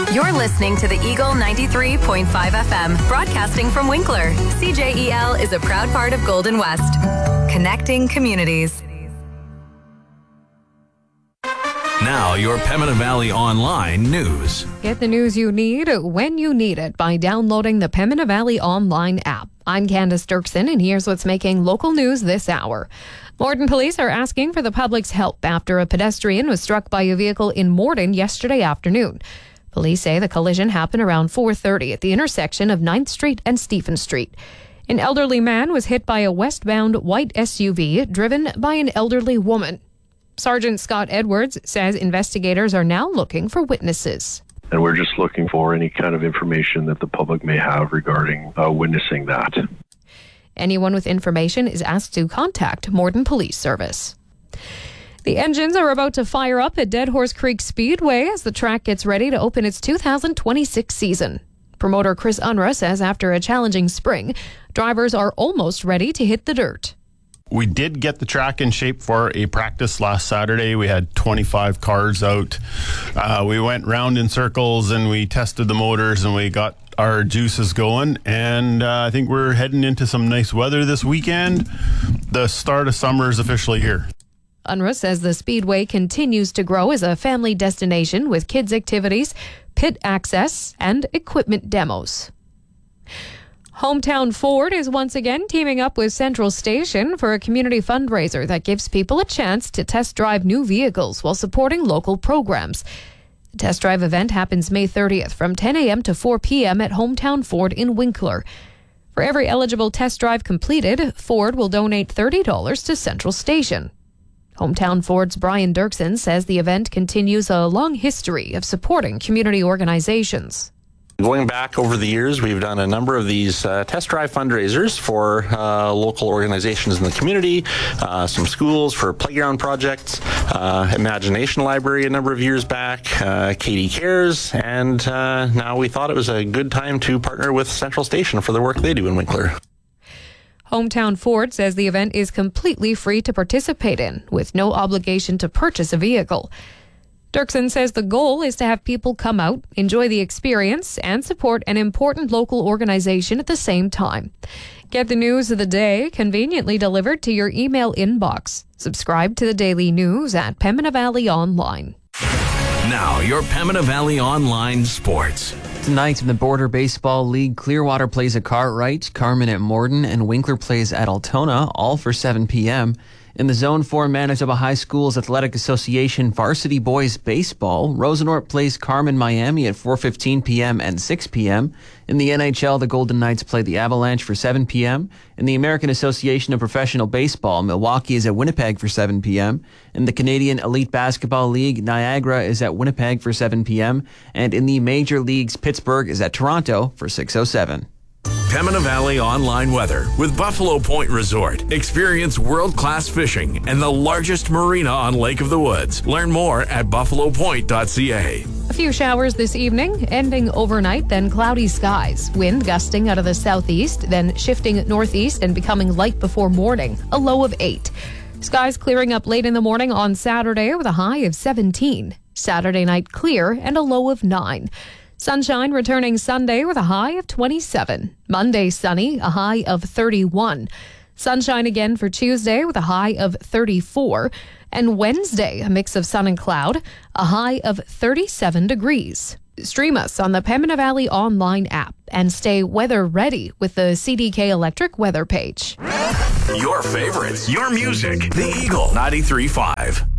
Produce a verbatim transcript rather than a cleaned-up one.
You're listening to the Eagle ninety-three point five F M, broadcasting from Winkler. C J E L is a proud part of Golden West, connecting communities. Now, your Pembina Valley Online news. Get the news you need when you need it by downloading the Pembina Valley Online app. I'm Candace Dirksen, and here's what's making local news this hour. Morden police are asking for the public's help after a pedestrian was struck by a vehicle in Morden yesterday afternoon. Police say the collision happened around four thirty at the intersection of ninth Street and Stephen Street. An elderly man was hit by a westbound white S U V driven by an elderly woman. Sergeant Scott Edwards says investigators are now looking for witnesses. And we're just looking for any kind of information that the public may have regarding uh, witnessing that. Anyone with information is asked to contact Morden Police Service. The engines are about to fire up at Dead Horse Creek Speedway as the track gets ready to open its two thousand twenty-six season. Promoter Chris Unruh says after a challenging spring, drivers are almost ready to hit the dirt. We did get the track in shape for a practice last Saturday. We had twenty-five cars out. Uh, we went round in circles and we tested the motors and we got our juices going. And uh, I think we're heading into some nice weather this weekend. The start of summer is officially here. Unruh says the Speedway continues to grow as a family destination with kids' activities, pit access, and equipment demos. Hometown Ford is once again teaming up with Central Station for a community fundraiser that gives people a chance to test drive new vehicles while supporting local programs. The test drive event happens May thirtieth from ten a.m. to four p.m. at Hometown Ford in Winkler. For every eligible test drive completed, Ford will donate thirty dollars to Central Station. Hometown Ford's Brian Dirksen says the event continues a long history of supporting community organizations. Going back over the years, we've done a number of these uh, test drive fundraisers for uh, local organizations in the community, uh, some schools for playground projects, uh, Imagination Library a number of years back, uh, Katie Cares, and uh, now we thought it was a good time to partner with Central Station for the work they do in Winkler. Hometown Ford says the event is completely free to participate in, with no obligation to purchase a vehicle. Dirksen says the goal is to have people come out, enjoy the experience, and support an important local organization at the same time. Get the news of the day conveniently delivered to your email inbox. Subscribe to the daily news at Pembina Valley Online. Now, your Pembina Valley Online sports. Tonight in the Border Baseball League, Clearwater plays at Cartwright, Carman at Morden, and Winkler plays at Altona, all for seven p.m. In the Zone four Manitoba High Schools Athletic Association Varsity Boys Baseball, Rosenort plays Carman Miami at four fifteen p.m. and six p.m. In the N H L, the Golden Knights play the Avalanche for seven p.m. In the American Association of Professional Baseball, Milwaukee is at Winnipeg for seven p.m. In the Canadian Elite Basketball League, Niagara is at Winnipeg for seven p.m. And in the Major Leagues, Pittsburgh is at Toronto for six oh seven. Pembina Valley Online weather with Buffalo Point Resort. Experience world-class fishing and the largest marina on Lake of the Woods. Learn more at buffalo point dot c a. A few showers this evening, ending overnight, then cloudy skies. Wind gusting out of the southeast, then shifting northeast and becoming light before morning, a low of eight. Skies clearing up late in the morning on Saturday with a high of seventeen. Saturday night clear and a low of nine. Sunshine returning Sunday with a high of twenty-seven. Monday sunny, a high of thirty-one. Sunshine again for Tuesday with a high of thirty-four. And Wednesday, a mix of sun and cloud, a high of thirty-seven degrees. Stream us on the Pembina Valley Online app and stay weather ready with the C D K Electric weather page. Your favorites, your music, the Eagle ninety-three point five.